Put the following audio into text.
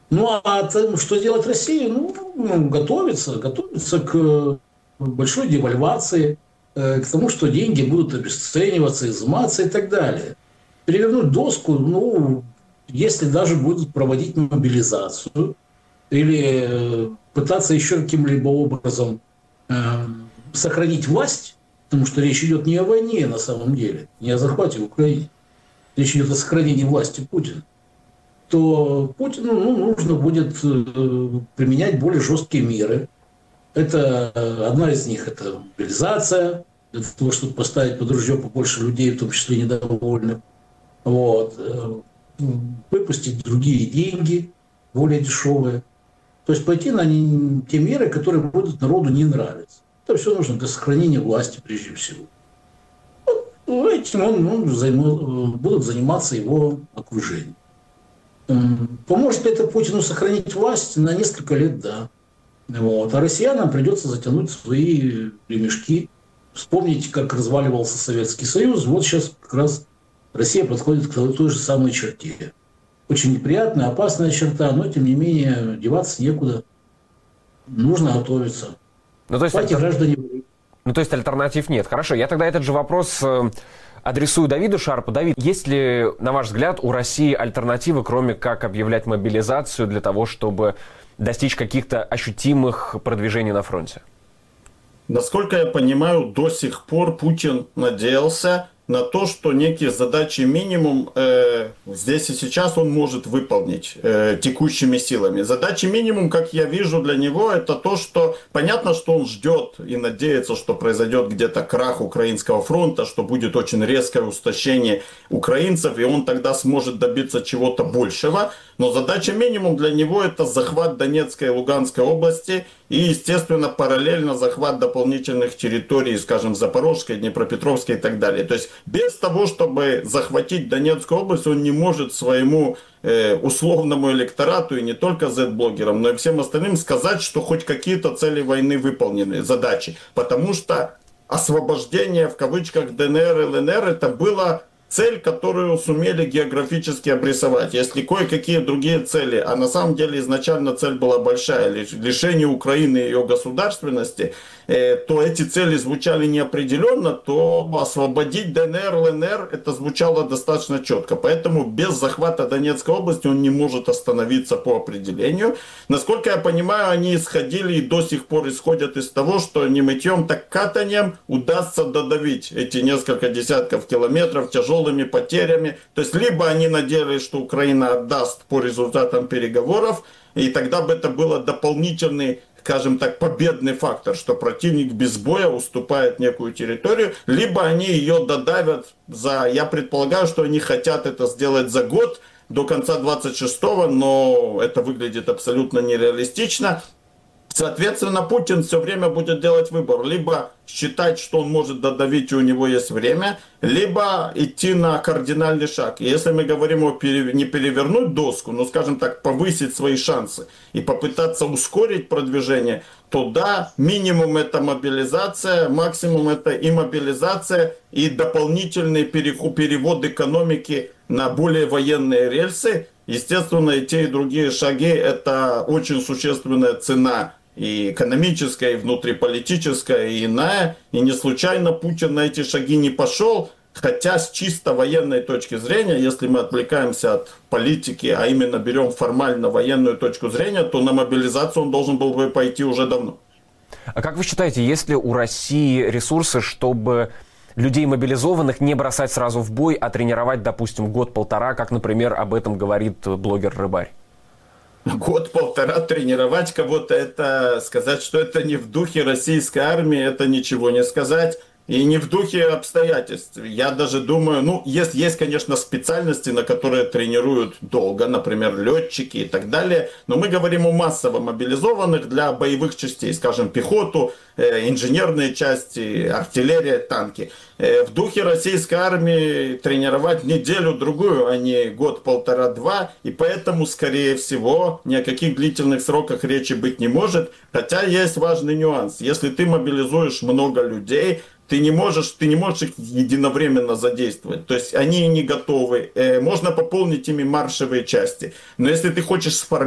Ну, что делать Россия? Готовиться к большой девальвации, к тому, что деньги будут обесцениваться, изыматься и так далее. Перевернуть доску, если даже будут проводить мобилизацию или пытаться еще каким-либо образом э, сохранить власть, потому что речь идет не о войне на самом деле, не о захвате Украины, речь идет о сохранении власти Путина, то Путину нужно будет применять более жесткие меры. Это одна из них – это мобилизация, для того, чтобы поставить под ружье побольше людей, в том числе недовольных. Вот. Выпустить другие деньги, более дешевые. То есть пойти на те меры, которые будут народу не нравиться. Это все нужно для сохранения власти прежде всего. Этим будут заниматься его окружение. Поможет ли это Путину сохранить власть на несколько лет? Да. Вот. А россиянам придется затянуть свои ремешки. Вспомните, как разваливался Советский Союз. Вот сейчас как раз Россия подходит к той же самой черте. Очень неприятная, опасная черта, но тем не менее деваться некуда. Нужно готовиться. Ну, то есть, Давайте, граждане. Ну, то есть альтернатив нет. Хорошо, я тогда этот же вопрос адресую Давиду Шарпу. Давид, есть ли, на ваш взгляд, у России альтернатива, кроме как объявлять мобилизацию для того, чтобы достичь каких-то ощутимых продвижений на фронте? Насколько я понимаю, до сих пор Путин надеялся на то, что некие задачи минимум здесь и сейчас он может выполнить текущими силами. Задачи минимум, как я вижу для него, это то, что понятно, что он ждет и надеется, что произойдет где-то крах украинского фронта, что будет очень резкое устощение украинцев, и он тогда сможет добиться чего-то большего. Но задача минимум для него это захват Донецкой и Луганской области и, естественно, параллельно захват дополнительных территорий, скажем, Запорожской, Днепропетровской и так далее. То есть без того, чтобы захватить Донецкую область, он не может своему условному электорату и не только Z-блогерам, но и всем остальным сказать, что хоть какие-то цели войны выполнены, задачи. Потому что освобождение, в кавычках, ДНР и ЛНР это было цель, которую сумели географически обрисовать. Если кое-какие другие цели, а на самом деле изначально цель была большая, лишение Украины ее государственности, то эти цели звучали неопределенно, то освободить ДНР, ЛНР, это звучало достаточно четко. Поэтому без захвата Донецкой области он не может остановиться по определению. Насколько я понимаю, они исходили и до сих пор исходят из того, что не мытьем, так катанием удастся додавить эти несколько десятков километров тяжелыми потерями. То есть либо они надеялись, что Украина отдаст по результатам переговоров, и тогда бы это было дополнительный, скажем так, победный фактор, что противник без боя уступает некую территорию, либо они ее додавят я предполагаю, что они хотят это сделать за год, до конца 26-го, но это выглядит абсолютно нереалистично. Соответственно, Путин все время будет делать выбор. Либо считать, что он может додавить, и у него есть время, либо идти на кардинальный шаг. И если мы говорим о не перевернуть доску, но, скажем так, повысить свои шансы и попытаться ускорить продвижение, то да, минимум это мобилизация, максимум это иммобилизация и дополнительный перевод экономики на более военные рельсы. Естественно, и те, и другие шаги – это очень существенная цена и экономическая, и внутриполитическая, и иная. И не случайно Путин на эти шаги не пошел, хотя с чисто военной точки зрения, если мы отвлекаемся от политики, а именно берем формально военную точку зрения, то на мобилизацию он должен был бы пойти уже давно. А как вы считаете, есть ли у России ресурсы, чтобы людей мобилизованных не бросать сразу в бой, а тренировать, допустим, год-полтора, как, например, об этом говорит блогер-рыбарь? Год-полтора тренировать кого-то, это сказать, что это не в духе российской армии, это ничего не сказать. И не в духе обстоятельств. Я даже думаю, есть, конечно, специальности, на которые тренируют долго, например, летчики и так далее. Но мы говорим о массово мобилизованных для боевых частей, скажем, пехоту, инженерные части, артиллерия, танки. В духе российской армии тренировать неделю-другую, а не год, полтора, два. И поэтому, скорее всего, ни о каких длительных сроках речи быть не может. Хотя есть важный нюанс. Если ты мобилизуешь много людей, ты не можешь их единовременно задействовать. То есть они не готовы. Можно пополнить ими маршевые части. Но если ты хочешь сформировать